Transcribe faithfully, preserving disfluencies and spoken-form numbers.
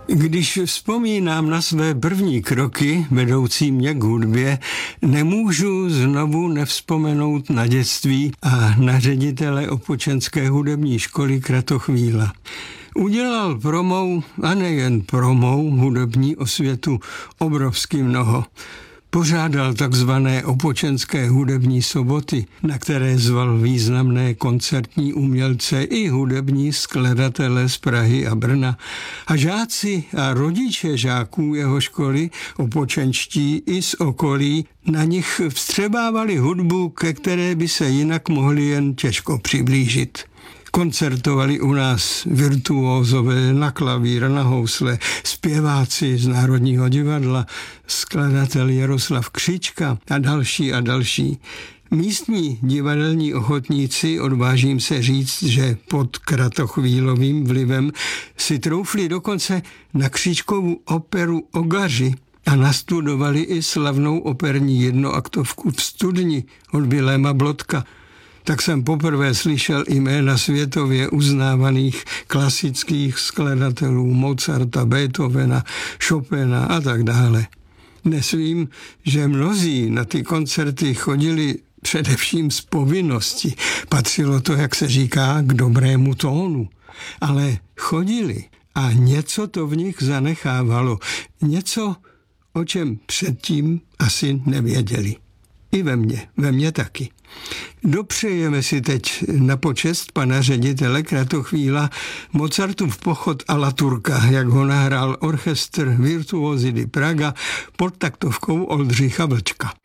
Když vzpomínám na své první kroky vedoucí mě k hudbě, nemůžu znovu nevzpomenout na dětství a na ředitele Opočenské hudební školy Kratochvíla. Udělal pro mou, a nejen pro mou, hudební osvětu obrovsky mnoho. Pořádal takzvané Opočenské hudební soboty, na které zval významné koncertní umělce i hudební skladatele z Prahy a Brna. A žáci a rodiče žáků jeho školy, opočenští i z okolí, na nich vstřebávali hudbu, ke které by se jinak mohli jen těžko přiblížit. Koncertovali u nás virtuózové na klavír, na housle, zpěváci z Národního divadla, skladatel Jaroslav Křička a další a další. Místní divadelní ochotníci, odvážím se říct, že pod Kratochvílovým vlivem, si troufli dokonce na Křičkovu operu Ogaři a nastudovali i slavnou operní jednoaktovku V studni od Viléma Blodka. Tak jsem poprvé slyšel jména světově uznávaných klasických skladatelů Mozarta, Beethovena, Chopina a tak dále. Dnes vím, že mnozí na ty koncerty chodili především z povinnosti. Patřilo to, jak se říká, k dobrému tónu. Ale chodili a něco to v nich zanechávalo. Něco, o čem předtím asi nevěděli. I ve mně, ve mně taky. Dopřejeme si teď na počest pana ředitele Kratochvíla Mozartův pochod a La Turka, jak ho nahrál orchestr Virtuosity Praga pod taktovkou Oldřicha Vlčka.